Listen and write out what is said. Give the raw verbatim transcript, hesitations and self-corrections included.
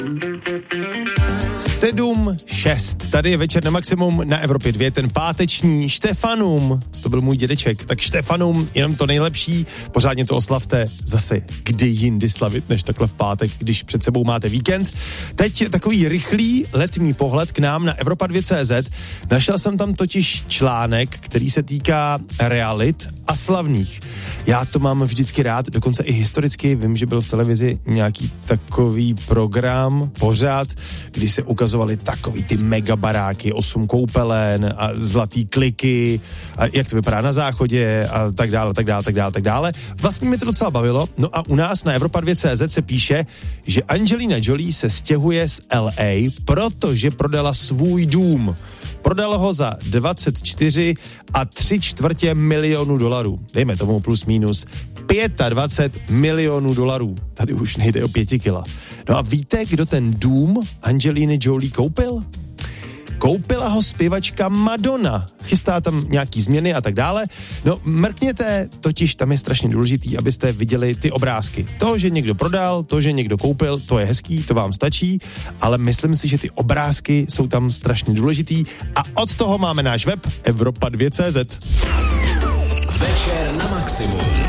sedm šest. Tady je večer na maximum na Evropě dva, ten páteční. Štefanum, to byl můj dědeček, tak Štefanum, jenom to nejlepší, pořádně to oslavte, zase kdy jindy slavit, než takhle v pátek, když před sebou máte víkend. Teď takový rychlý letní pohled k nám na Evropa dva tečka cé zet. Našel jsem tam totiž článek, který se týká realit a slavných. Já to mám vždycky rád, dokonce i historicky, vím, že byl v televizi nějaký takový program, pořád, kdy se ukazovali takový ty mega baráky, osm koupelen a zlatý kliky, a jak to vypadá na záchodě a tak dále, tak dále, tak dále, tak dále. Vlastně mi to docela bavilo. No a u nás na Evropa dva tečka cé zet se píše, že Angelina Jolie se stěhuje z L A, protože prodala svůj dům. Prodala ho za dvacet čtyři a tři čtvrtě milionu dolarů. Dejme tomu plus minus dvacet pět milionů dolarů. Tady už nejde o pěti kila. No a víte, kdo ten dům Angeliny Jolie koupil? Koupila ho zpěvačka Madonna. Chystá tam nějaký změny a tak dále. No, mrkněte, totiž tam je strašně důležitý, abyste viděli ty obrázky. To, že někdo prodal, to, že někdo koupil, to je hezký, to vám stačí, ale myslím si, že ty obrázky jsou tam strašně důležitý a od toho máme náš web Evropa dva tečka cé zet. Večer na maximum.